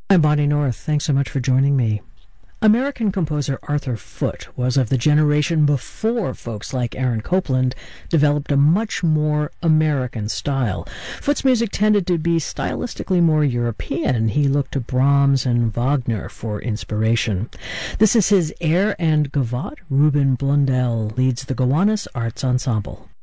I'm Bonnie North. Thanks so much for joining me. American composer Arthur Foote was of the generation before folks like Aaron Copland developed a much more American style. Foote's music tended to be stylistically more European, and he looked to Brahms and Wagner for inspiration. This is his Air and Gavotte. Ruben Blundell leads the Gowanus Arts Ensemble.